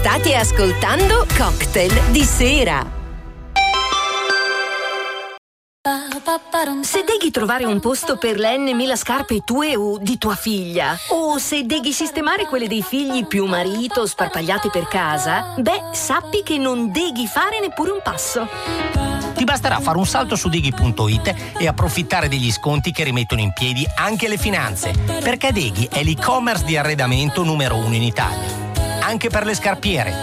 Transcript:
State ascoltando Cocktail di sera. Se devi trovare un posto per le N.000 scarpe tue o di tua figlia, o se devi sistemare quelle dei figli più marito sparpagliate per casa, beh, sappi che non devi fare neppure un passo. Ti basterà fare un salto su Deghi.it e approfittare degli sconti che rimettono in piedi anche le finanze, perché Deghi è l'e-commerce di arredamento numero 1 in Italia. Anche per le scarpiere,